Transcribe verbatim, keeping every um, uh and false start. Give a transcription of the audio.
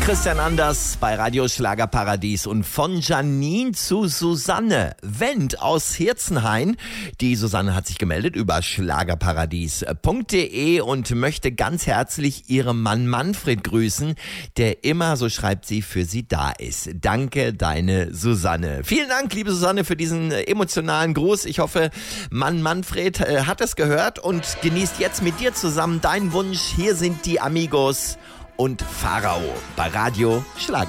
Christian Anders bei Radio Schlagerparadies und von Janine zu Susanne Wendt aus Hirzenhain. Die Susanne hat sich gemeldet über schlagerparadies punkt de und möchte ganz herzlich ihren Mann Manfred grüßen, der immer, so schreibt sie, für sie da ist. Danke, deine Susanne. Vielen Dank, liebe Susanne, für diesen emotionalen Gruß. Ich hoffe, Mann Manfred äh, hat es gehört und genießt jetzt mit dir zusammen deinen Wunsch. Hier sind die Amigos und Pharao bei Radio Schlager.